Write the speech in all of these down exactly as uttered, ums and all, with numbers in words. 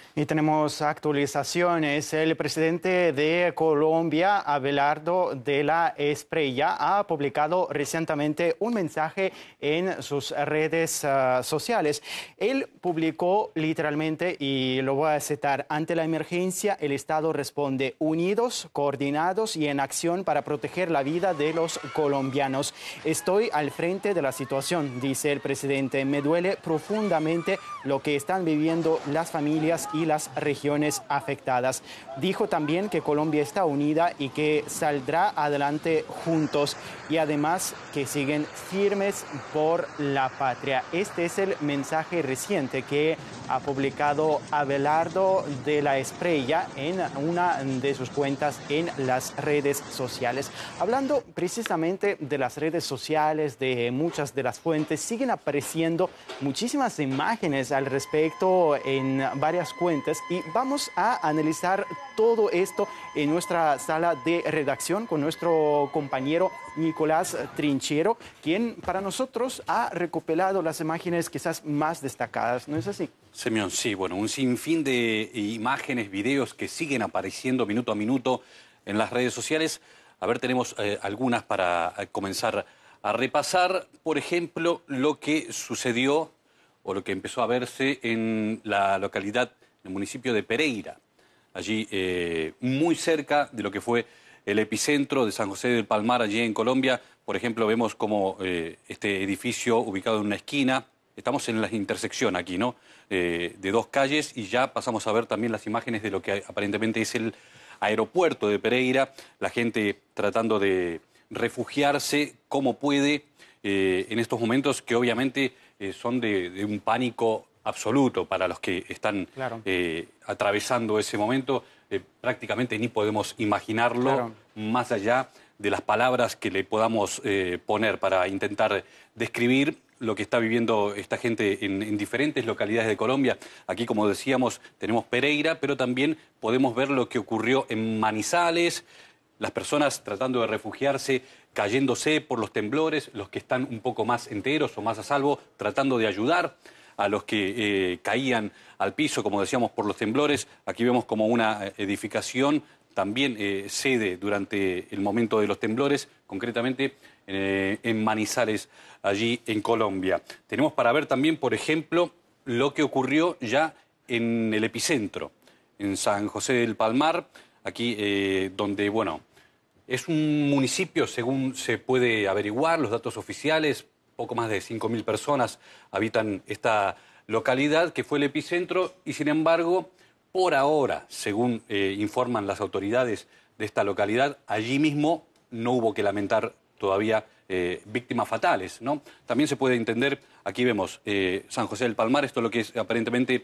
Y tenemos actualizaciones. El presidente de Colombia, Abelardo de la Espriella, ha publicado recientemente un mensaje en sus redes uh, sociales. Él publicó literalmente, y lo voy a citar: ante la emergencia, el Estado responde unidos, coordinados y en acción para proteger la vida de los colombianos. Estoy al frente de la situación, dice el presidente. Me duele profundamente lo que están viviendo las familias y las regiones afectadas. Dijo también que Colombia está unida y que saldrá adelante juntos, y además que siguen firmes por la patria. Este es el mensaje reciente que ha publicado Abelardo de la Espriella en una de sus cuentas en las redes sociales. Hablando precisamente de las redes sociales, de muchas de las fuentes, siguen apareciendo muchísimas imágenes al respecto en varias cuentas, y vamos a analizar todo esto en nuestra sala de redacción con nuestro compañero Nicolás Trinchero, quien para nosotros ha recopilado las imágenes quizás más destacadas, ¿no es así? Semyon, sí, bueno, un sinfín de imágenes, videos que siguen apareciendo minuto a minuto en las redes sociales. A ver, tenemos eh, algunas para comenzar a repasar. Por ejemplo, lo que sucedió o lo que empezó a verse en la localidad, en el municipio de Pereira. Allí, eh, muy cerca de lo que fue el epicentro de San José del Palmar, allí en Colombia. Por ejemplo, vemos como eh, este edificio ubicado en una esquina. Estamos en la intersección aquí, ¿no? Eh, de dos calles, y ya pasamos a ver también las imágenes de lo que aparentemente es el aeropuerto de Pereira. La gente tratando de refugiarse como puede eh, en estos momentos que obviamente eh, son de, de un pánico absoluto para los que están Claro. eh, atravesando ese momento. Eh, prácticamente ni podemos imaginarlo, Claro. más allá de las palabras que le podamos eh, poner para intentar describir lo que está viviendo esta gente en, en diferentes localidades de Colombia. Aquí, como decíamos, tenemos Pereira, pero también podemos ver lo que ocurrió en Manizales, las personas tratando de refugiarse, cayéndose por los temblores, los que están un poco más enteros o más a salvo, tratando de ayudar a los que eh, caían al piso, como decíamos, por los temblores. Aquí vemos como una edificación también eh, cede durante el momento de los temblores, concretamente eh, en Manizales, allí en Colombia. Tenemos para ver también, por ejemplo, lo que ocurrió ya en el epicentro, en San José del Palmar, aquí eh, donde, bueno, es un municipio, según se puede averiguar, los datos oficiales, poco más de cinco mil personas habitan esta localidad, que fue el epicentro, y sin embargo, por ahora, según eh, informan las autoridades de esta localidad, allí mismo no hubo que lamentar todavía eh, víctimas fatales, ¿no? También se puede entender, aquí vemos eh, San José del Palmar, esto es lo que es aparentemente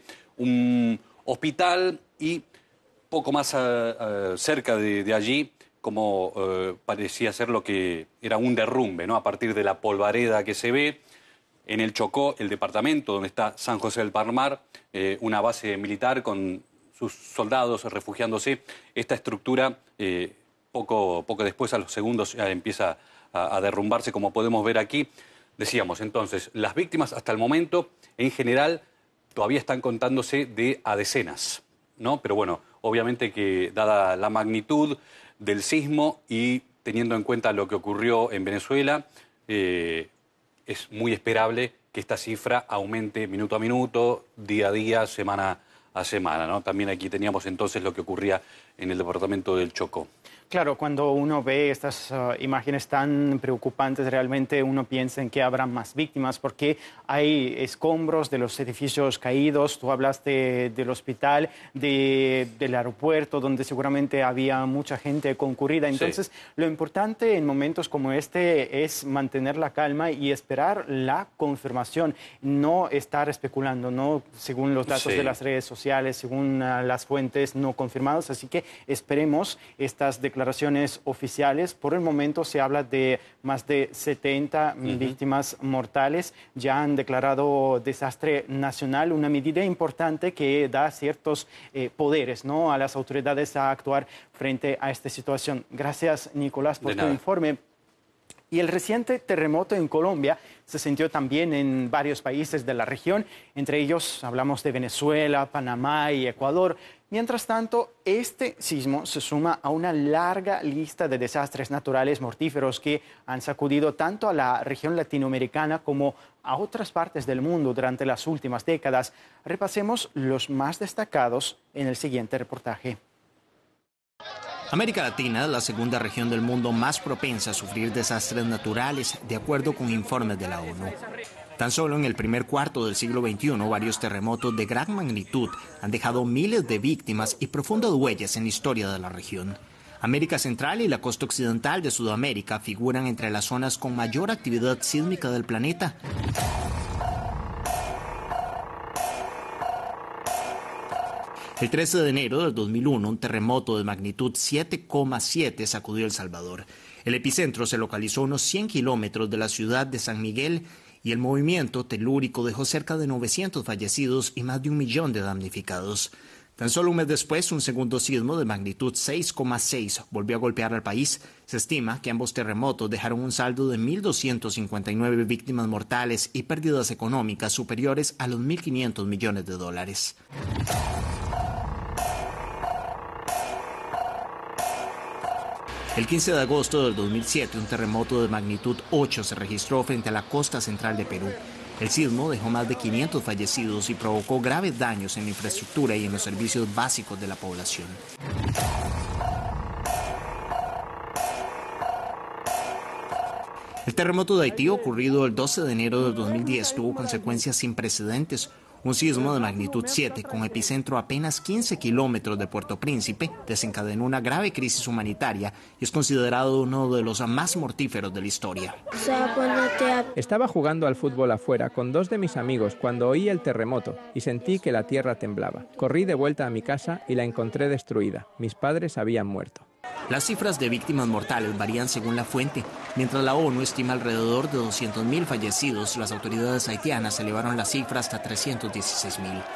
un hospital, y poco más a, a, cerca de, de allí, como eh, parecía ser lo que era un derrumbe, ¿no? A partir de la polvareda que se ve en el Chocó, el departamento donde está San José del Palmar, eh, una base militar con sus soldados refugiándose. Esta estructura, eh, poco, poco después, a los segundos, ya empieza a, a derrumbarse, como podemos ver aquí. Decíamos, entonces, las víctimas hasta el momento, en general, todavía están contándose de a decenas, ¿no? Pero bueno, obviamente que dada la magnitud del sismo y teniendo en cuenta lo que ocurrió en Venezuela, eh, es muy esperable que esta cifra aumente minuto a minuto, día a día, semana a semana, ¿no? También aquí teníamos entonces lo que ocurría en el departamento del Chocó. Claro, cuando uno ve estas uh, imágenes tan preocupantes, realmente uno piensa en que habrá más víctimas, porque hay escombros de los edificios caídos. Tú hablaste del hospital, de, del aeropuerto, donde seguramente había mucha gente concurrida. Entonces, sí, lo importante en momentos como este es mantener la calma y esperar la confirmación, no estar especulando, ¿no? Según los datos sí. de las redes sociales, según uh, las fuentes no confirmadas. Así que esperemos estas declaraciones declaraciones oficiales. Por el momento se habla de más de setenta uh-huh. víctimas mortales. Ya han declarado desastre nacional, una medida importante que da ciertos eh, poderes, ¿no?, a las autoridades a actuar frente a esta situación. Gracias, Nicolás, por tu informe. Y el reciente terremoto en Colombia se sintió también en varios países de la región, entre ellos hablamos de Venezuela, Panamá y Ecuador. Mientras tanto, este sismo se suma a una larga lista de desastres naturales mortíferos que han sacudido tanto a la región latinoamericana como a otras partes del mundo durante las últimas décadas. Repasemos los más destacados en el siguiente reportaje. América Latina es la segunda región del mundo más propensa a sufrir desastres naturales, de acuerdo con informes de la ONU. Tan solo en el primer cuarto del siglo veintiuno, varios terremotos de gran magnitud han dejado miles de víctimas y profundas huellas en la historia de la región. América Central y la costa occidental de Sudamérica figuran entre las zonas con mayor actividad sísmica del planeta. El trece de enero del dos mil uno, un terremoto de magnitud siete coma siete sacudió El Salvador. El epicentro se localizó a unos cien kilómetros de la ciudad de San Miguel y el movimiento telúrico dejó cerca de novecientos fallecidos y más de un millón de damnificados. Tan solo un mes después, un segundo sismo de magnitud seis coma seis volvió a golpear al país. Se estima que ambos terremotos dejaron un saldo de mil doscientas cincuenta y nueve víctimas mortales y pérdidas económicas superiores a los mil quinientos millones de dólares. El quince de agosto del dos mil siete, un terremoto de magnitud ocho se registró frente a la costa central de Perú. El sismo dejó más de quinientos fallecidos y provocó graves daños en la infraestructura y en los servicios básicos de la población. El terremoto de Haití, ocurrido el doce de enero del dos mil diez, tuvo consecuencias sin precedentes. Un sismo de magnitud siete, con epicentro a apenas quince kilómetros de Puerto Príncipe, desencadenó una grave crisis humanitaria y es considerado uno de los más mortíferos de la historia. Estaba jugando al fútbol afuera con dos de mis amigos cuando oí el terremoto y sentí que la tierra temblaba. Corrí de vuelta a mi casa y la encontré destruida. Mis padres habían muerto. Las cifras de víctimas mortales varían según la fuente. Mientras la ONU estima alrededor de doscientos mil fallecidos, las autoridades haitianas elevaron la cifra hasta trescientos dieciséis mil.